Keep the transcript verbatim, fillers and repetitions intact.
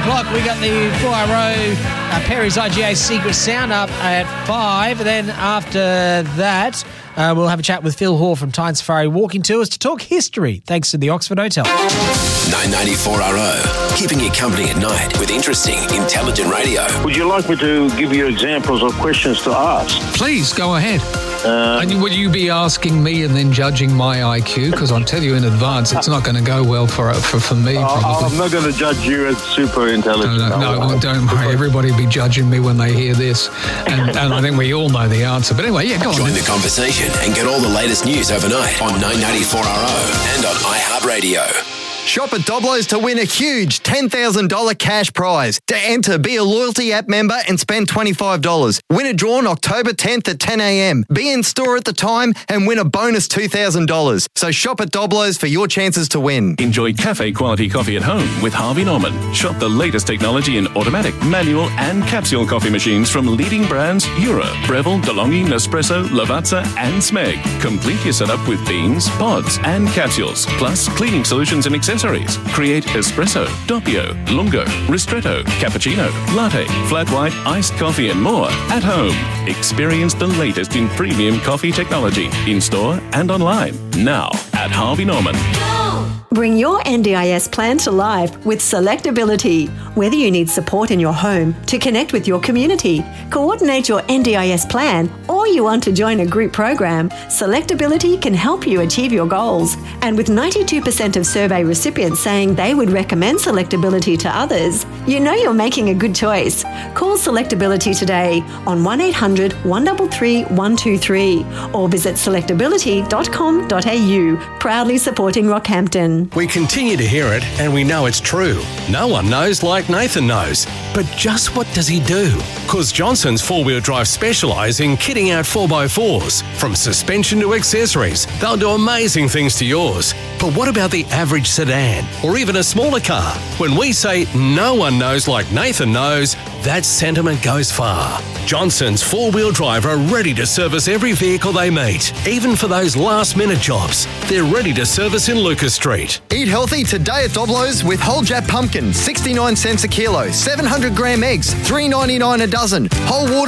o'clock, we got the four R O uh, Perry's I G A Secret Sound up at five. And then after that, uh, we'll have a chat with Phil Hall from Tyne Safari Walking Tours to talk history, thanks to the Oxford Hotel. nine ninety-four R O, keeping you company at night with interesting, intelligent radio. Would you like me to give you examples of questions to ask? Please, go ahead. Uh, and would you be asking me and then judging my I Q? Because I'll tell you in advance, it's not going to go well for for, for me, probably. I'm not going to judge you as super intelligent. No, no, no, no don't worry. Everybody will be judging me when they hear this. And, and I think we all know the answer. But anyway, yeah, go on. Join the conversation and get all the latest news overnight on nine ninety-four R O and on iHeartRadio. Shop at Doblo's to win a huge ten thousand dollars cash prize. To enter, be a loyalty app member and spend twenty-five dollars. Winner drawn October tenth at ten a.m. Be in store at the time and win a bonus two thousand dollars. So shop at Doblo's for your chances to win. Enjoy cafe-quality coffee at home with Harvey Norman. Shop the latest technology in automatic, manual and capsule coffee machines from leading brands Eura, Breville, DeLonghi, Nespresso, Lavazza and Smeg. Complete your setup with beans, pods and capsules, plus cleaning solutions and accessories. Create espresso, doppio, lungo, ristretto, cappuccino, latte, flat white, iced coffee and more at home. Experience the latest in premium coffee technology in store and online now at Harvey Norman. Bring your N D I S plan to life with Selectability. Whether you need support in your home, to connect with your community, coordinate your N D I S plan, or you want to join a group program, Selectability can help you achieve your goals. And with ninety-two percent of survey recipients saying they would recommend Selectability to others, you know you're making a good choice. Call Selectability today on one eight hundred, one three three, one two three or visit selectability dot com dot a u. Proudly supporting Rockhampton. We continue to hear it and we know it's true. No one knows like Nathan knows. But just what does he do? Because Johnson's four-wheel drive specialise in kitting out four by fours. From suspension to accessories, they'll do amazing things to yours. But what about the average sedan or even a smaller car? When we say no one knows like Nathan knows, that sentiment goes far. Johnson's four-wheel drive are ready to service every vehicle they meet, even for those last-minute jobs. They're ready to service in Lucas Street. Eat healthy today at Doblo's with whole Jap pumpkin, sixty-nine cents a kilo, seven hundred gram eggs, three ninety-nine a dozen, whole water